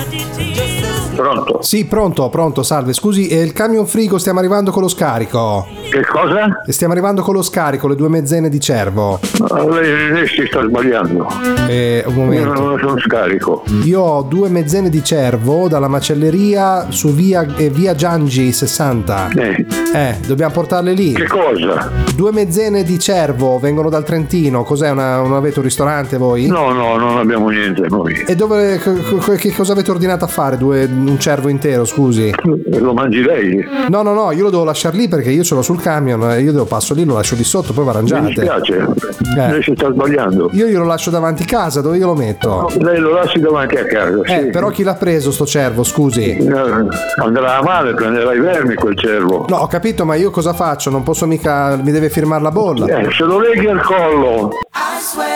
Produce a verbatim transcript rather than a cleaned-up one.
Pronto? Sì, pronto, pronto, salve. Scusi, eh, il camion frigo, stiamo arrivando con lo scarico. Che cosa? Stiamo arrivando con lo scarico, le due mezzene di cervo. Ah, Lei, lei si sta sbagliando. Eh, un Io momento. non sono scarico. Io ho due mezzene di cervo dalla macelleria su via, eh, via Giangi sessanta. Eh, Eh, dobbiamo portarle lì. che cosa? Due mezzene di cervo vengono dal Trentino. Cos'è? Una, non avete un ristorante voi? No, no, non abbiamo niente noi. E dove, co- co- che cosa avete ordinato a fare? Due, un cervo intero, scusi. Lo mangi lei? No, no, no, io lo devo lasciare lì perché io ce l'ho sul camion. eh, Io devo passo lì, lo lascio lì sotto, poi va Mi arrangiate. dispiace. Eh. Lei si sta sbagliando. Io glielo lascio davanti casa, dove io lo metto? Lei lo lasci davanti a casa. Eh, sì. però chi l'ha preso sto cervo, scusi? Eh, Andrà a male, prenderà i vermi quel cervo. No, ho capito, ma io cosa faccio? Non posso mica, mi deve firmare la bolla. Eh, se lo leghi al collo.